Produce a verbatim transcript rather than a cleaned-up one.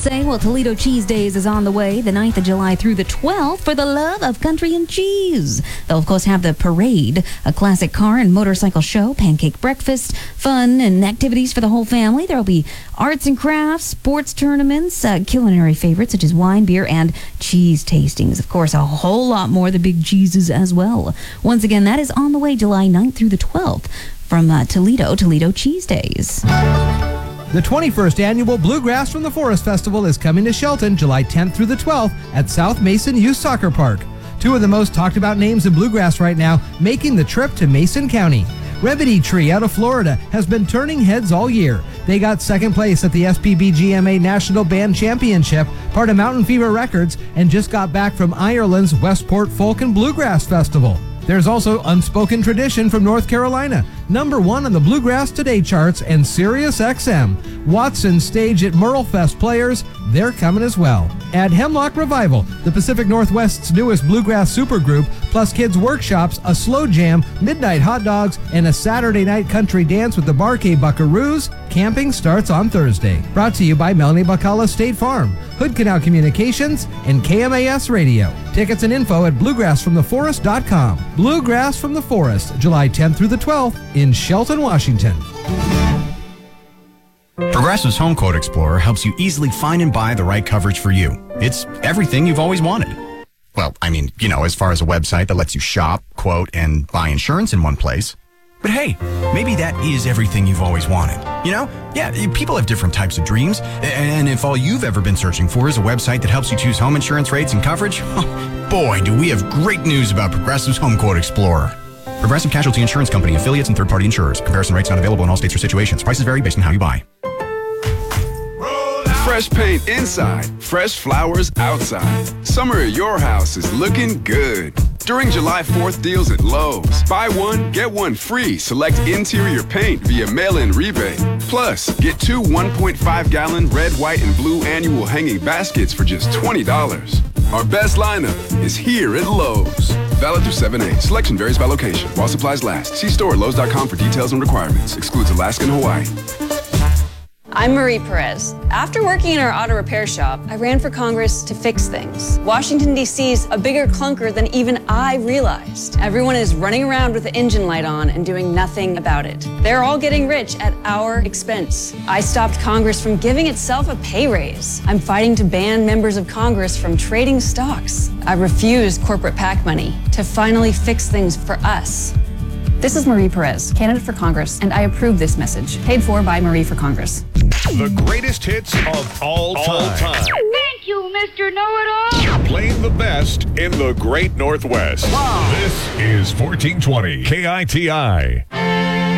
say? Well, Toledo Cheese Days is on the way, the ninth of July through the twelfth, for the love of country and cheese. They'll, of course, have the parade, a classic car and motorcycle show, pancake breakfast, fun and activities for the whole family. There will be arts and crafts, sports tournaments, uh, culinary favorites such as wine, beer, and cheese tastings. Of course, a whole lot more, the big cheeses as well. Once again, that is on the way, July ninth through the twelfth, from uh, Toledo, Toledo Cheese Days. The twenty-first Annual Bluegrass from the Forest Festival is coming to Shelton July tenth through the twelfth at South Mason Youth Soccer Park. Two of the most talked about names in bluegrass right now making the trip to Mason County. Remedy Tree out of Florida has been turning heads all year. They got second place at the S P B G M A National Band Championship, part of Mountain Fever Records, and just got back from Ireland's Westport Folk and Bluegrass Festival. There's also Unspoken Tradition from North Carolina, number one on the Bluegrass Today charts, and Sirius X M. Watson Stage at Merlefest Players, they're coming as well. At Hemlock Revival, the Pacific Northwest's newest bluegrass supergroup, plus kids' workshops, a slow jam, midnight hot dogs, and a Saturday night country dance with the Barkay Buckaroos, camping starts on Thursday. Brought to you by Melanie Bacala State Farm, Hood Canal Communications, and K M A S Radio. Tickets and info at bluegrass from the forest dot com. Bluegrass from the Forest, July tenth through the twelfth in Shelton, Washington. Progressive's Home Quote Explorer helps you easily find and buy the right coverage for you. It's everything you've always wanted. Well, I mean, you know, as far as a website that lets you shop, quote, and buy insurance in one place. But hey, maybe that is everything you've always wanted. You know? Yeah, people have different types of dreams. And if all you've ever been searching for is a website that helps you choose home insurance rates and coverage, boy, do we have great news about Progressive's Home Quote Explorer. Progressive Casualty Insurance Company, affiliates, and third-party insurers. Comparison rates not available in all states or situations. Prices vary based on how you buy. Fresh paint inside, fresh flowers outside. Summer at your house is looking good. During July fourth deals at Lowe's, buy one, get one free. Select interior paint via mail-in rebate. Plus, get two one point five gallon red, white, and blue annual hanging baskets for just twenty dollars. Our best lineup is here at Lowe's. Valid through seven eight. Selection varies by location. While supplies last. See store at Lowe's dot com for details and requirements. Excludes Alaska and Hawaii. I'm Marie Perez. After working in our auto repair shop, I ran for Congress to fix things. Washington, D C's a bigger clunker than even I realized. Everyone is running around with the engine light on and doing nothing about it. They're all getting rich at our expense. I stopped Congress from giving itself a pay raise. I'm fighting to ban members of Congress from trading stocks. I refuse corporate PAC money to finally fix things for us. This is Marie Perez, candidate for Congress, and I approve this message. Paid for by Marie for Congress. The greatest hits of all time. All time. Thank you, Mister Know-It-All. Playing the best in the Great Northwest. Wow. This is fourteen twenty K I T I.